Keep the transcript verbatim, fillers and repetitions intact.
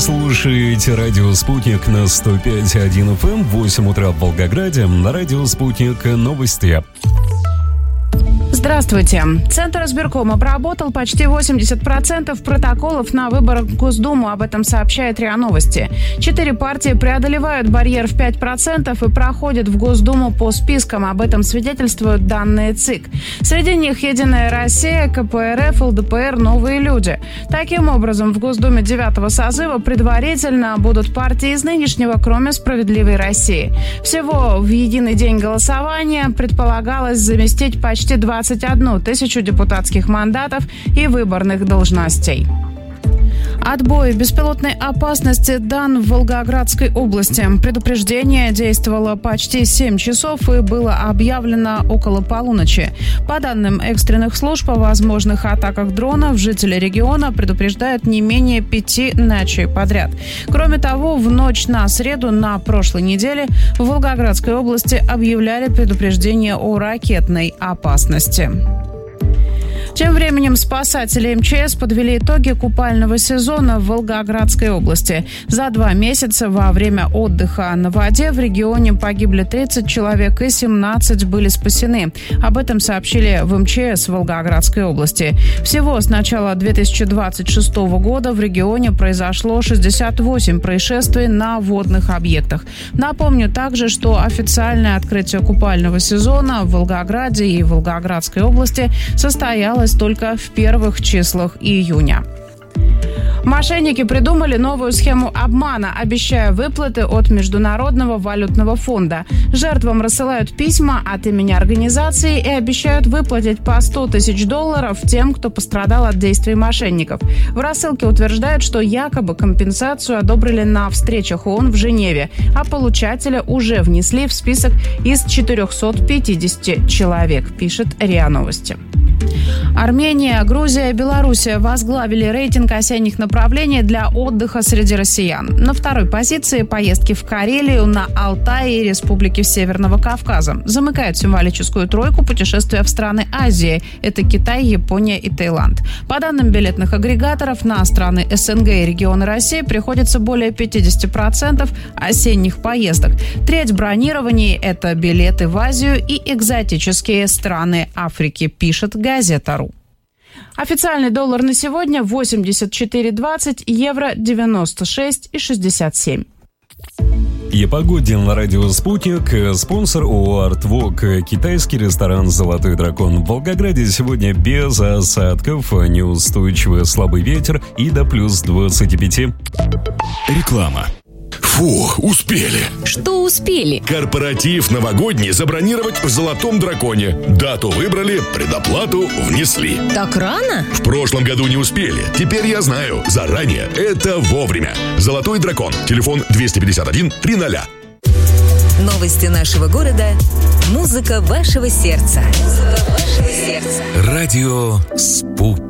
слушаете радио «Спутник» на сто пять и один эф эм, восемь утра в Волгограде, на радио «Спутник» новости. Здравствуйте. Центр избиркома обработал почти восемьдесят процентов протоколов на выборах в Госдуму. Об этом сообщает РИА Новости. Четыре партии преодолевают барьер в пять процентов и проходят в Госдуму по спискам. Об этом свидетельствуют данные ЦИК. Среди них «Единая Россия», ка пэ эр эф, эл дэ пэ эр, «Новые люди». Таким образом, в Госдуме девятого созыва предварительно будут партии из нынешнего, кроме «Справедливой России». Всего в единый день голосования предполагалось заместить почти двадцать одну тысячу депутатских мандатов и выборных должностей. Отбой беспилотной опасности дан в Волгоградской области. Предупреждение действовало почти семь часов и было объявлено около полуночи. По данным экстренных служб, о возможных атаках дронов жители региона предупреждают не менее пяти ночей подряд. Кроме того, в ночь на среду на прошлой неделе в Волгоградской области объявляли предупреждение о ракетной опасности. Тем временем спасатели эм че эс подвели итоги купального сезона в Волгоградской области. За два месяца во время отдыха на воде в регионе погибли тридцать человек и семнадцать были спасены. Об этом сообщили в эм че эс Волгоградской области. Всего с начала две тысячи двадцать шестого года в регионе произошло шестьдесят восемь происшествий на водных объектах. Напомню также, что официальное открытие купального сезона в Волгограде и Волгоградской области состоялось только в первых числах июня. Мошенники придумали новую схему обмана, обещая выплаты от Международного валютного фонда. Жертвам рассылают письма от имени организации и обещают выплатить по сто тысяч долларов тем, кто пострадал от действий мошенников. В рассылке утверждают, что якобы компенсацию одобрили на встречах ООН в Женеве, а получателя уже внесли в список из четырехсот пятидесяти человек, пишет РИА Новости. Армения, Грузия и Белоруссия возглавили рейтинг осенних направлений для отдыха среди россиян. На второй позиции поездки в Карелию, на Алтай и республики Северного Кавказа. Замыкают символическую тройку путешествия в страны Азии. Это Китай, Япония и Таиланд. По данным билетных агрегаторов, на страны эс эн гэ и регионы России приходится более пятьдесят процентов осенних поездок. Треть бронирований – это билеты в Азию и экзотические страны Африки, пишет Газета.ру. Официальный доллар на сегодня восемьдесят четыре двадцать, евро девяносто шесть шестьдесят семь. И погоде на радио «Спутник». Спонсор ООО «Артвок». Китайский ресторан «Золотой дракон». В Волгограде сегодня без осадков, неустойчивый слабый ветер и до плюс двадцати пяти. Реклама. Фу, успели. Что успели? Корпоратив новогодний забронировать в «Золотом драконе». Дату выбрали, предоплату внесли. Так рано? В прошлом году не успели. Теперь я знаю. Заранее. Это вовремя. «Золотой дракон». Телефон двести пятьдесят один триста. Новости нашего города. Музыка вашего сердца. Музыка вашего сердца. Радио «Спутник».